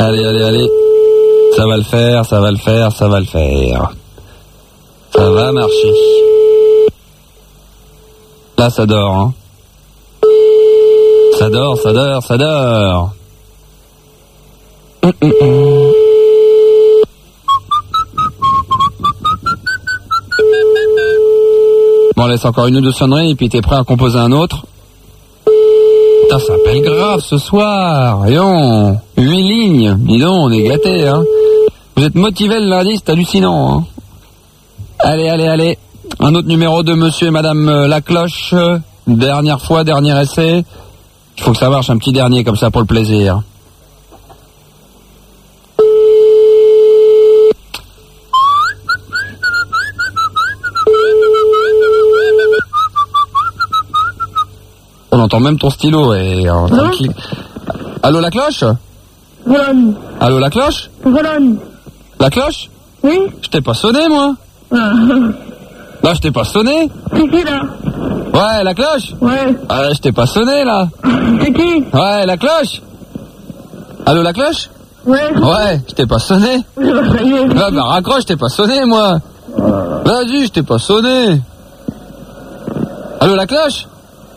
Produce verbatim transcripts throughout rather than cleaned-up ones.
Allez, allez, allez. Ça va le faire, ça va le faire, ça va le faire. Ça va marcher. Là, ça dort, hein. Ça dort, ça dort, ça dort. Hum, hum, hum. Bon, laisse encore une ou deux sonneries et puis t'es prêt à composer un autre. Putain, ça appelle grave ce soir. Voyons, huit lignes. Dis donc, on est gâtés, hein. Vous êtes motivés le lundi, c'est hallucinant, hein. Allez, allez, allez. Un autre numéro de monsieur et madame euh, Lacloche. Dernière fois, dernier essai. Il faut que ça marche, un petit dernier comme ça pour le plaisir. On entend même ton stylo et euh, tranquille. Allô la cloche? Volonne. Allô la cloche? Volonne. La cloche? Oui. Je t'ai pas sonné moi. Ah. Là je t'ai pas sonné. C'est qui là? Ouais la cloche? Ouais. Ah, je t'ai pas sonné là. C'est qui? Ouais la cloche? Allô la cloche? Ouais. Ouais, je t'ai pas sonné. Ça y est. Ah bah raccroche, je t'ai pas sonné moi. Vas-y, je t'ai pas sonné. Allô la cloche?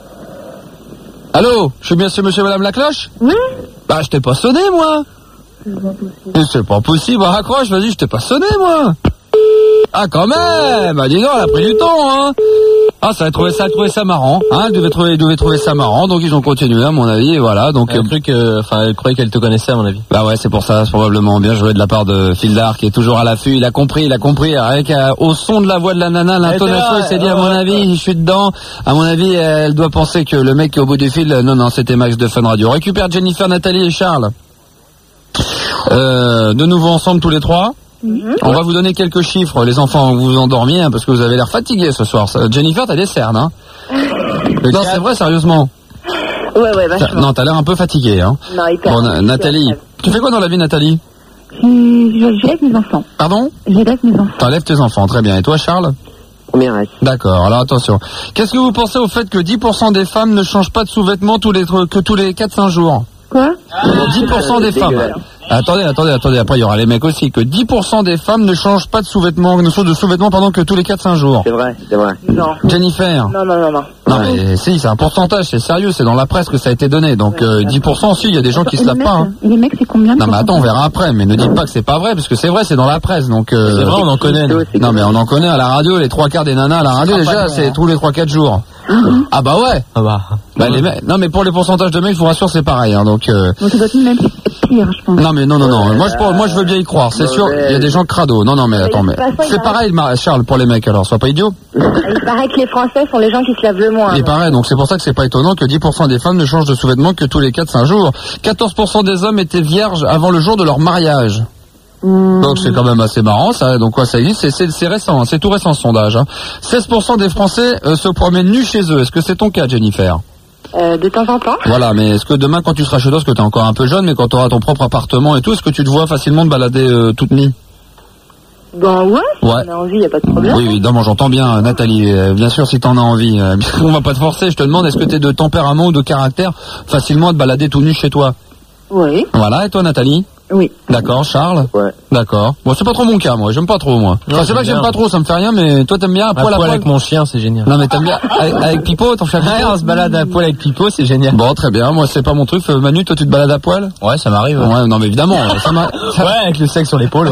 Allô, je suis bien chez monsieur et madame Lacloche? Oui. Bah je t'ai pas sonné moi. Mais c'est pas possible, bah, raccroche, vas-y, je t'ai pas sonné moi. Ah quand même, bah dis donc, elle a pris du temps, hein. Ah, ça a trouvé ça, elle trouvait ça marrant, hein, elle devait trouver, elle devait trouver ça marrant, donc ils ont continué à mon avis, et voilà, donc... Un truc, euh, enfin, elle croyait qu'elle te connaissait à mon avis. Bah ouais, c'est pour ça, c'est probablement bien joué de la part de Fildar, qui est toujours à l'affût, il a compris, il a compris, avec, euh, au son de la voix de la nana, l'intonation, il s'est dit, à mon avis, je suis dedans, à mon avis, elle doit penser que le mec qui est au bout du fil, non, non, c'était Max de Fun Radio. On récupère Jennifer, Nathalie et Charles. Euh, de nouveau ensemble tous les trois. Mm-hmm. On va vous donner quelques chiffres, les enfants, vous vous endormiez, hein, parce que vous avez l'air fatigués ce soir. Jennifer, t'as des cernes, hein? Non, c'est vrai, sérieusement. Ouais, ouais, vachement. Non, t'as l'air un peu fatigué, hein? Non, hyper. Bon, na- Nathalie, tu fais quoi dans la vie, Nathalie? Je- J'élève mes enfants. Pardon? J'élève mes enfants. T'enlèves tes enfants, très bien. Et toi, Charles? Première reste. D'accord, alors attention. Qu'est-ce que vous pensez au fait que dix pour cent des femmes ne changent pas de sous-vêtements tous les, que tous les quatre cinq jours? Quoi? dix pour cent des femmes. Attendez, attendez, attendez, après il y aura les mecs aussi, que dix pour cent des femmes ne changent pas de sous-vêtements, ne changent de sous-vêtements pendant que tous les quatre cinq jours. C'est vrai, c'est vrai. Non. Jennifer. Non, non, non, non. Non mais si, c'est un pourcentage, c'est sérieux, c'est dans la presse que ça a été donné, donc euh, dix pour cent si, il y a des gens qui se lavent pas. Hein. Les mecs, c'est combien? Non mais attends, on verra après, mais ne dites pas que c'est pas vrai, parce que c'est vrai, c'est dans la presse, donc... Euh... C'est vrai, on en connaît. Nous. Non mais on en connaît à la radio, les trois quarts des nanas à la radio, déjà, c'est tous les trois quatre jours. Mm-hmm. Ah bah ouais. Ah bah... Bah les mecs, non mais pour les pourcentages de mecs, je vous rassure, c'est pareil, hein, donc... Euh... Donc ça doit être même pire, je pense. Non mais non, non, non, moi je, moi je veux bien y croire, c'est sûr, il y a des gens crado. Non, non mais attends, mais... C'est pareil, Charles, pour les mecs, alors, sois pas idiot. Il paraît que les Français sont les gens qui se lavent le moins. Il paraît, donc c'est pour ça que c'est pas étonnant que dix pour cent des femmes ne changent de sous-vêtements que tous les quatre cinq jours. quatorze pour cent des hommes étaient vierges avant le jour de leur mariage. Mmh. Donc c'est quand même assez marrant, ça. Donc quoi, ça existe, c'est, c'est, c'est récent, hein, c'est tout récent ce sondage. Hein. seize pour cent des Français euh, se promènent nus chez eux. Est-ce que c'est ton cas, Jennifer? Euh, de temps en temps. Voilà, mais est-ce que demain quand tu seras chez toi, parce que t'es encore un peu jeune, mais quand tu auras ton propre appartement et tout, est-ce que tu te vois facilement te balader euh, toute nue? Ben ouais, si ouais. t'en as envie, y a pas de problème. Oui, évidemment, j'entends bien, Nathalie. Euh, bien sûr, si t'en as envie. Euh, on va pas te forcer, je te demande, est-ce que t'es de tempérament ou de caractère facilement à te balader tout nu chez toi? Oui. Voilà, et toi, Nathalie? Oui. D'accord, Charles? Ouais. D'accord. Bon, c'est pas trop mon cas, moi, j'aime pas trop, moi. Enfin, c'est pas que j'aime pas trop, ça me fait rien, mais toi, t'aimes bien à poil à poil avec mon chien, c'est génial. Non, mais t'aimes bien avec, avec Pipo, ton chien? Ouais, on se balade à poil avec Pipo, c'est génial. Bon, très bien, moi, c'est pas mon truc. Manu, toi, tu te balades à poil? Ouais, ça m'arrive. Ouais, ouais non, mais évidemment, ça m'a... Ça... Ouais, avec le sexe sur l'épaule. Ouais.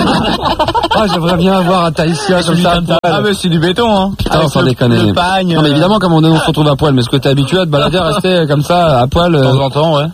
Ah, j'aimerais bien avoir un Tahitien comme ça. Ah, mais c'est du béton, hein. Putain, sans déconner. Le pagne. Non, mais évidemment, comme on, on se retrouve à poil, mais est-ce que t'es habitué à te balader, à rester comme ça, à poil? De temps en temps, ouais.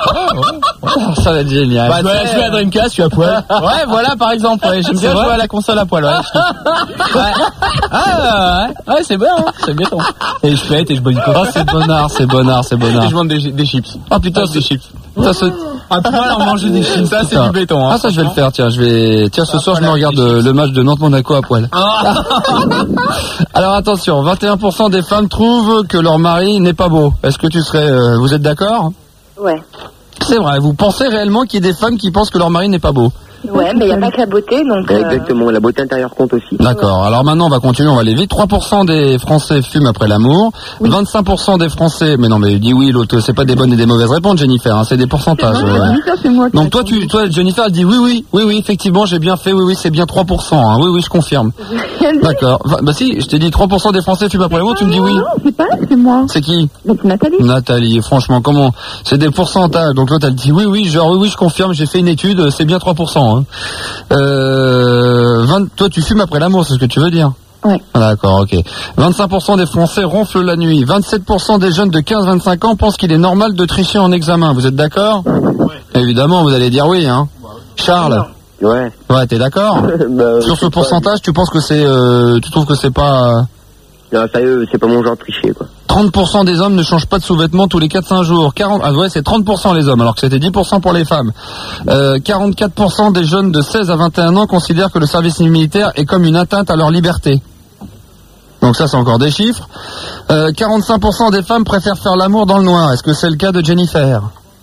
Ça va être génial. Bah, je suis à Dreamcast, je suis à poil. Ouais, voilà, par exemple, ouais. J'aime bien jouer à la console à poil, ouais. Ouais. Ah, ouais. Ouais, c'est bien, hein. C'est bien, ton. Et je pète et je body. Oh, c'est bonnard, c'est bonnard, c'est bonnard. Et je mange des, des chips. Oh putain, c'est des chips. Ça, ce... À poil, on mange des chips. Ça, c'est du béton, hein. Ah, ça, je vais le faire, tiens, je vais, tiens, ce soir, je me regarde euh, le match de Nantes-Monaco à poil. Ah. Alors, attention, vingt et un pour cent des femmes trouvent que leur mari n'est pas beau. Est-ce que tu serais, euh, vous êtes d'accord? Ouais. C'est vrai, vous pensez réellement qu'il y a des femmes qui pensent que leur mari n'est pas beau? Ouais, mais il n'y a pas que la beauté, donc... Euh... Exactement, la beauté intérieure compte aussi. D'accord, alors maintenant on va continuer, on va aller vite. trois pour cent des Français fument après l'amour, oui. vingt-cinq pour cent des Français... Mais non, mais dis oui, l'autre, c'est pas des bonnes et des mauvaises réponses, Jennifer, hein, c'est des pourcentages. C'est moi, ouais. c'est moi donc toi, tu, toi, Jennifer, elle dit oui, oui, oui, oui, effectivement, j'ai bien fait, oui, oui, c'est bien trois pour cent, hein, oui, oui, je confirme. D'accord, bah si, je t'ai dit trois pour cent des Français fument après l'amour, tu me dis oui. Non, c'est pas, c'est moi. C'est qui? C'est Nathalie. Nathalie, franchement, comment? C'est des pourcentages, donc l'autre, elle dit oui, oui, genre oui, oui, je confirme, j'ai fait une étude, c'est bien trois pour cent. Hein. Euh, vingt, toi, tu fumes après l'amour, c'est ce que tu veux dire? Ouais. D'accord, ok. vingt-cinq pour cent des Français ronflent la nuit. vingt-sept pour cent des jeunes de quinze à vingt-cinq ans pensent qu'il est normal de tricher en examen. Vous êtes d'accord? Ouais. Évidemment, vous allez dire oui, hein. Charles? Ouais. Ouais, t'es d'accord? bah, Sur ce pourcentage, pas... tu penses que c'est, euh, tu trouves que c'est pas... Non, sérieux, c'est pas mon genre de tricher, quoi. trente pour cent des hommes ne changent pas de sous-vêtements tous les quatre à cinq jours. quarante, ah ouais, c'est trente pour cent les hommes, alors que c'était dix pour cent pour les femmes. Euh, quarante-quatre pour cent des jeunes de seize à vingt et un ans considèrent que le service militaire est comme une atteinte à leur liberté. Donc ça, c'est encore des chiffres. Euh, quarante-cinq pour cent des femmes préfèrent faire l'amour dans le noir. Est-ce que c'est le cas de Jennifer?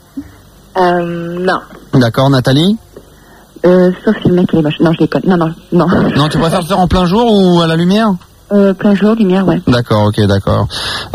Euh, non. D'accord, Nathalie? Euh, sauf si le mec il est moche. Non, je déconne. Non, non, non. Non, tu préfères le faire en plein jour ou à la lumière? Euh, plein jour, lumière, ouais. D'accord, ok, d'accord.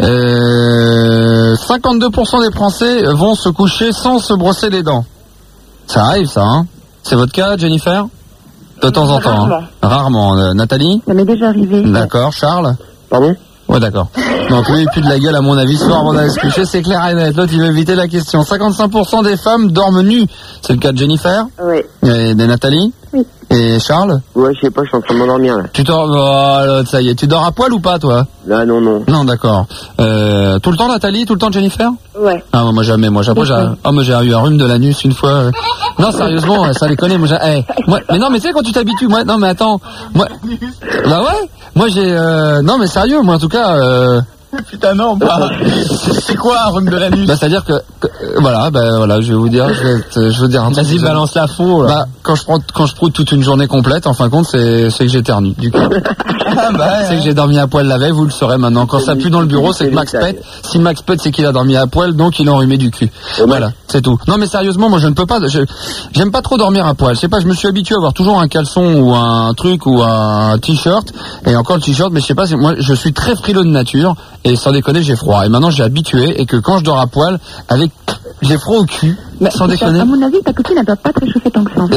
Euh, cinquante-deux pour cent des Français vont se coucher sans se brosser les dents. Ça arrive, ça, hein? C'est votre cas, Jennifer? De temps en temps. Rarement. Hein. Rarement. Euh, Nathalie? Ça m'est déjà arrivé. D'accord, Charles? Pardon? Ouais, d'accord. Donc lui, il pue de la gueule, à mon avis, soir avant d'aller se coucher, c'est clair et net. L'autre, il veut éviter la question. cinquante-cinq pour cent des femmes dorment nues. C'est le cas de Jennifer? Oui. Et de Nathalie? Oui. Et Charles? Ouais, je sais pas, je suis en train de m'endormir, là. Tu dors, oh, l'autre, ça y est. Tu dors à poil ou pas, toi? Là, non, non. Non, d'accord. Euh, tout le temps, Nathalie? Tout le temps, Jennifer? Ouais. Ah, moi, jamais. Moi, j'ai, j'ai, oh, moi, j'ai eu un rhume de l'anus une fois. Non, sérieusement, ça les connaît. Moi, j'ai, hey, moi, mais non, mais tu sais, quand tu t'habitues, moi, non, mais attends. Moi, bah ouais. Moi, j'ai, euh, non, mais sérieux, moi, en tout cas, euh, putain, non, pas. C'est quoi un rhume de l'anus? Bah, c'est-à-dire que, que euh, voilà, bah, voilà, je vais vous dire, je vais, te, je veux dire un truc. Vas-y, balance la faux, là. Bah, quand je prends, quand je proute toute une journée complète, en fin de compte, c'est, c'est que j'éternue, du coup. Ah, bah, c'est ouais. que j'ai dormi à poil la veille, vous le saurez maintenant. Quand ça pue dans le bureau, c'est que Max pète. Si Max pète, c'est qu'il a dormi à poil, donc il est enrhumé du cul. Voilà, c'est tout. Non, mais sérieusement, moi, je ne peux pas, je, j'aime pas trop dormir à poil. Je sais pas, je me suis habitué à avoir toujours un caleçon ou un truc ou un t-shirt. Et encore le t-shirt, mais je sais pas, moi, je suis très frileux de nature. Et sans déconner, j'ai froid. Et maintenant, j'ai habitué. Et que quand je dors à poil, avec, j'ai froid au cul. Mais sans déconner. À mon avis, ta copine, elle doit pas te réchauffer tant que ça.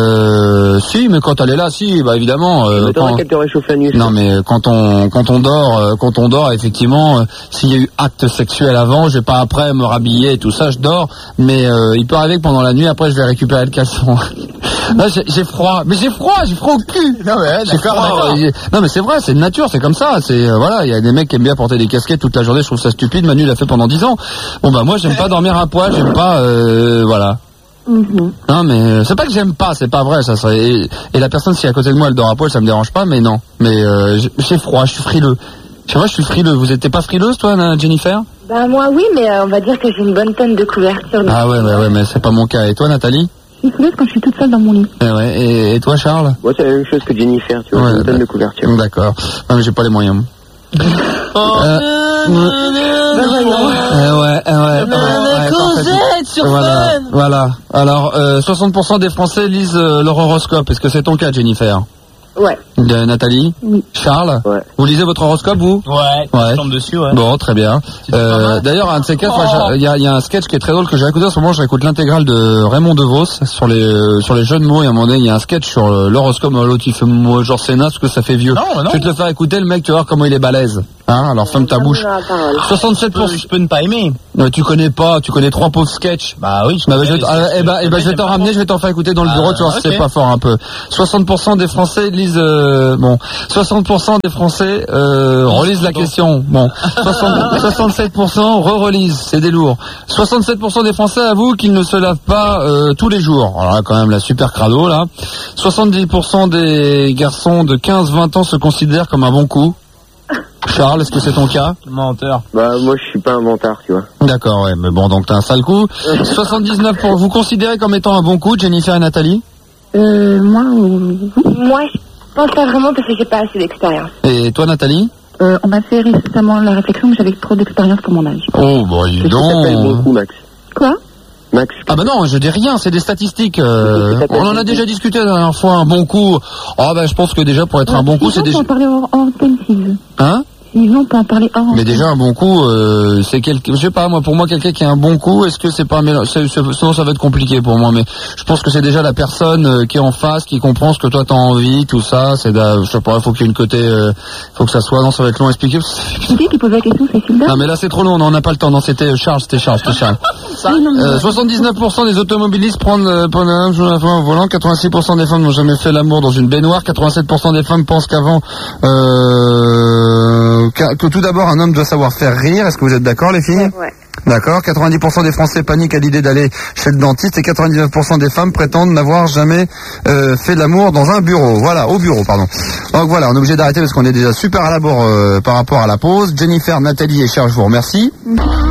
Euh, si, mais quand elle est là, si, bah, évidemment. Euh, mais quand... qu'elle te réchauffe la nuit. Non, mais quand on, quand on dort, euh, quand on dort, effectivement, euh, s'il y a eu acte sexuel avant, je vais pas après me rhabiller et tout ça, je dors. Mais, euh, il peut arriver que pendant la nuit, après, je vais récupérer le caleçon. Là, j'ai, j'ai froid. Mais j'ai froid, j'ai froid au cul. Non, mais, j'ai d'accord, froid, d'accord. Euh, non, mais c'est vrai, c'est de nature, c'est comme ça. C'est, euh, voilà, il y a des mecs qui aiment bien porter des casquettes toute la journée, je trouve ça stupide. Manu l'a fait pendant dix ans. Bon, bah, moi, j'aime pas dormir à poil, j'aime pas, euh, voilà. Mm-hmm. Non, mais c'est pas que j'aime pas, c'est pas vrai, ça serait. Et, et la personne, si à côté de moi elle dort à poil, ça me dérange pas, mais non. Mais euh, j'ai froid, je suis frileux. Tu vois, je suis frileux. Vous étiez pas frileuse, toi, Jennifer? Bah moi oui, mais euh, on va dire que j'ai une bonne tonne de couverture. Ah ouais, ouais, ouais, mais c'est pas mon cas. Et toi, Nathalie? Je suis frileuse quand je suis toute seule dans mon lit. Eh ouais. Et, et toi, Charles? Moi, c'est la même chose que Jennifer, tu vois, ouais, une tonne de couverture. D'accord. Non, mais j'ai pas les moyens. Oh, euh, bah voyons. Euh, ouais, ouais, ouais, ouais, Cosette sur voilà, Fun. Voilà. Alors, euh, soixante pour cent des Français lisent euh, leur horoscope. Est-ce que c'est ton cas, Jennifer? Ouais. De Nathalie? Oui. Charles? Ouais. Vous lisez votre horoscope, vous? Ouais. Ouais. Je tombe dessus, ouais. Bon, très bien. Euh, d'ailleurs, un de ces quatre, il oh. y, y a un sketch qui est très drôle que j'ai écouté en ce moment. Je réécoute l'intégrale de Raymond DeVos sur les euh, sur les jeux de mots. Et à un moment donné, il y a un sketch sur euh, l'horoscope. L'autre, il fait moi, genre c'est naze, parce que ça fait vieux. Non, non. Je vais te le faire écouter, le mec, tu vas voir comment il est balèze. Hein, alors ferme ta bouche. soixante-sept pour cent. Je peux ne pas aimer. Mais tu connais pas, tu connais trois pauvres sketchs. Bah oui. Bah, bah, je, ah, eh bah, eh bah, je vais t'en ramener, je vais t'en faire écouter dans le bureau, ah, tu vois, okay. C'est pas fort un peu. soixante pour cent des Français lisent, euh, bon, soixante pour cent des Français, euh, relisent la question. Bon, soixante, soixante-sept pour cent re-relisent, c'est des lourds. soixante-sept pour cent des Français avouent qu'ils ne se lavent pas, euh, tous les jours. Alors là, quand même, la super crado, là. soixante-dix pour cent des garçons de quinze à vingt ans se considèrent comme un bon coup. Charles, est-ce que c'est ton cas? Menteur. Bah moi je suis pas un mentard, tu vois. D'accord, ouais, mais bon, donc t'as un sale coup. soixante-dix-neuf pour vous considérez comme étant un bon coup, Jennifer et Nathalie? Euh, moi, euh, moi je pense pas vraiment parce que j'ai pas assez d'expérience. Et toi, Nathalie? Euh, on m'a fait récemment la réflexion que j'avais trop d'expérience pour mon âge. Oh, bon, dis donc. Ça s'appelle bon coup, Max. Quoi? Max. Ah bah non, je dis rien, c'est des statistiques. Euh, on en a déjà discuté la dernière fois, un bon coup. Ah bah je pense que déjà pour être un bon coup, c'est déjà... On peut en parler hors antenne s'il veut. Hein? Sinon, on peut en parler hors antenne. Mais déjà un bon coup, euh, c'est quelqu'un, je sais pas moi, pour moi quelqu'un qui a un bon coup, est-ce que c'est pas un mélange, sinon ça va être compliqué pour moi, mais je pense que c'est déjà la personne euh, qui est en face, qui comprend ce que toi t'as envie, tout ça, c'est je sais pas, il faut qu'il y ait une côté, euh, faut que ça soit, non ça va être long à expliquer. C'est qui qui pose la question, c'est Hilda? Non mais là c'est trop long, on n'a pas le temps, non c'était Charles, c'était Charles, c'était Charles. Euh, soixante-dix-neuf pour cent des automobilistes prennent euh, pendant un jour au volant, quatre-vingt-six pour cent des femmes n'ont jamais fait l'amour dans une baignoire, quatre-vingt-sept pour cent des femmes pensent qu'avant euh, que, que tout d'abord un homme doit savoir faire rire. Est-ce que vous êtes d'accord les filles? Ouais. D'accord. quatre-vingt-dix pour cent des Français paniquent à l'idée d'aller chez le dentiste et quatre-vingt-dix-neuf pour cent des femmes prétendent n'avoir jamais euh, fait l'amour dans un bureau. Voilà, au bureau, pardon. Donc voilà, on est obligé d'arrêter parce qu'on est déjà super à la bourre euh, par rapport à la pause. Jennifer, Nathalie et Charles, je vous remercie.